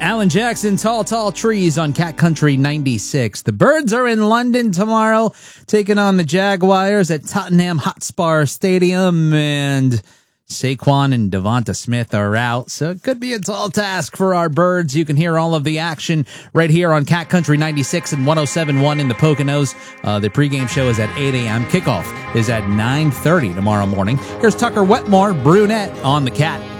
Alan Jackson, Tall, Tall Trees on Cat Country 96. The Birds are in London tomorrow, taking on the Jaguars at Tottenham Hotspur Stadium, and Saquon and Devonta Smith are out, so it could be a tall task for our Birds. You can hear all of the action right here on Cat Country 96 and 107.1 in the Poconos. The pregame show is at 8 a.m. Kickoff is at 9:30 tomorrow morning. Here's Tucker Wetmore, Brunette on the Cat.